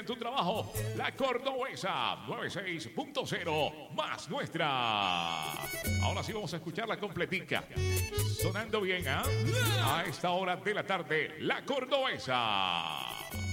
en tu trabajo. La Cordobesa 96.0 más nuestra. Ahora sí vamos a escucharla completica. Sonando bien, ¿ah? A esta hora de la tarde, La Cordobesa.